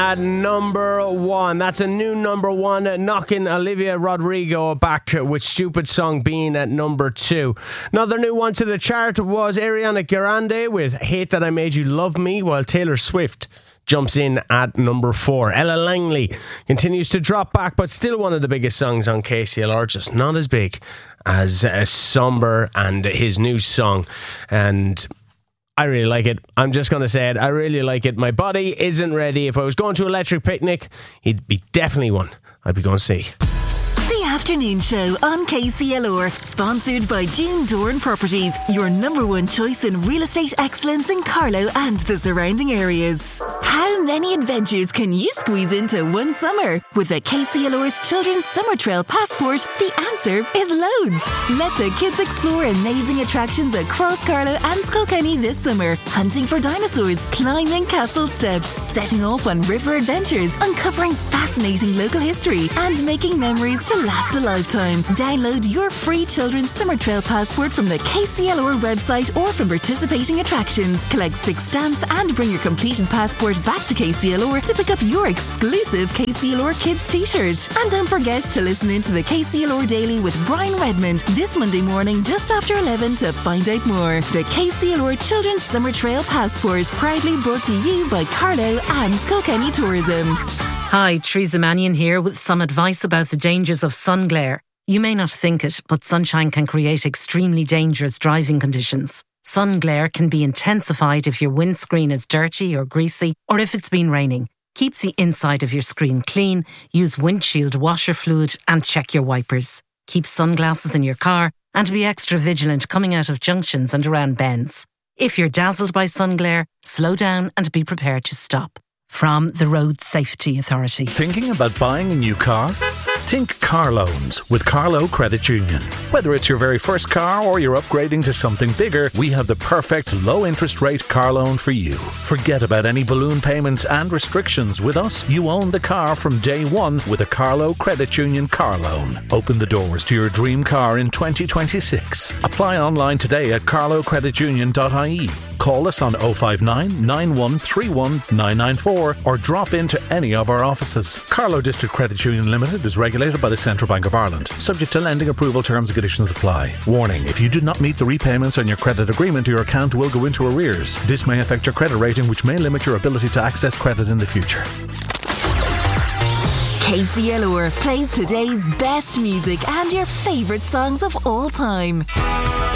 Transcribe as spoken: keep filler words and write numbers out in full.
At number one, that's a new number one, knocking Olivia Rodrigo back with Stupid Song being at number two. Another new one to the chart was Ariana Grande with Hate That I Made You Love Me, while Taylor Swift jumps in at number four. Ella Langley continues to drop back, but still one of the biggest songs on K C L R, just not as big as uh, Somber and his new song. And I really like it. I'm just going to say it. I really like it. My body isn't ready. If I was going to Electric Picnic, he'd be definitely one I'd be going to see. The Afternoon Show on K C L R, sponsored by June Dorn Properties, your number one choice in real estate excellence in Carlow and the surrounding areas. How many adventures can you squeeze into one summer? With the K C L R's Children's Summer Trail Passport, the answer is loads. Let the kids explore amazing attractions across Carlow and Kilkenny this summer, hunting for dinosaurs, climbing castle steps, setting off on river adventures, uncovering fascinating local history, and making memories to last a lifetime. Download your free Children's Summer Trail Passport from the K C L R website or from participating attractions. Collect six stamps and bring your completed passport back to K C L R to pick up your exclusive K C L R Kids t-shirt. And don't forget to listen in to the K C L R Daily with Brian Redmond this Monday morning just after eleven to find out more. The K C L R Children's Summer Trail Passport, proudly brought to you by Carlow and Kilkenny Tourism. Hi, Teresa Mannion here with some advice about the dangers of sun glare. You may not think it, but sunshine can create extremely dangerous driving conditions. Sun glare can be intensified if your windscreen is dirty or greasy, or if it's been raining. Keep the inside of your screen clean, use windshield washer fluid, and check your wipers. Keep sunglasses in your car and be extra vigilant coming out of junctions and around bends. If you're dazzled by sun glare, slow down and be prepared to stop. From the Road Safety Authority. Thinking about buying a new car? Think car loans with Carlow Credit Union. Whether it's your very first car or you're upgrading to something bigger, we have the perfect low interest rate car loan for you. Forget about any balloon payments and restrictions. With us, you own the car from day one with a Carlow Credit Union car loan. Open the doors to your dream car in twenty twenty-six. Apply online today at carlow credit union dot I E. Call us on oh five nine, nine one three one, nine nine four or drop into any of our offices. Carlow District Credit Union Limited is regulated by the Central Bank of Ireland. Subject to lending approval, terms and conditions apply. Warning, if you do not meet the repayments on your credit agreement, your account will go into arrears. This may affect your credit rating, which may limit your ability to access credit in the future. K C L R plays today's best music and your favourite songs of all time.